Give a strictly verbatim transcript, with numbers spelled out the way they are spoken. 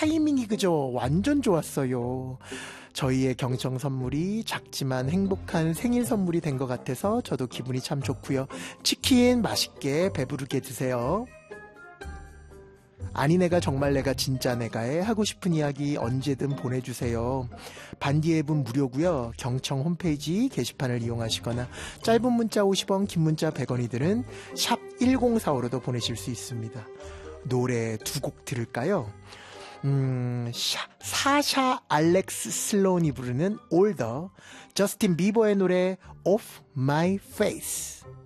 타이밍이 그저 완전 좋았어요. 저희의 경청 선물이 작지만 행복한 생일 선물이 된 것 같아서 저도 기분이 참 좋고요. 치킨 맛있게 배부르게 드세요. 아니 내가 정말 내가 진짜 내가에 하고 싶은 이야기 언제든 보내주세요. 반디 앱은 무료고요. 경청 홈페이지 게시판을 이용하시거나 짧은 문자 오십 원, 긴 문자 백 원이들은 샵 일공사오로도 보내실 수 있습니다. 노래 두 곡 들을까요? 음, 샤, 사샤 알렉스 슬로운이 부르는 Older, 저스틴 비버의 노래 Off My Face.